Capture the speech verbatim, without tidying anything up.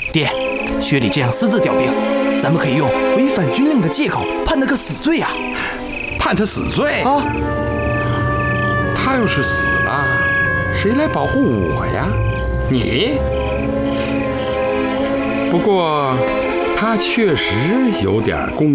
爹，薛礼这样私自调兵，咱们可以用违反军令的借口判他个死罪啊！ 判他死罪啊！ 他要是死了，谁来保护我呀？你？不过他确实有点功。